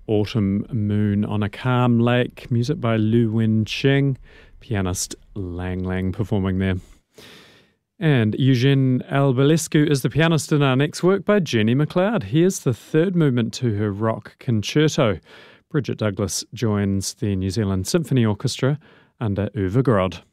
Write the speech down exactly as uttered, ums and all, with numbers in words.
Autumn Moon on a Calm Lake, music by Lu Wen Cheng, pianist Lang Lang performing there. And Eugene Albulescu is the pianist in our next work by Jenny McLeod. Here's the third movement to her rock concerto. Bridget Douglas joins the New Zealand Symphony Orchestra under Uwe Grod.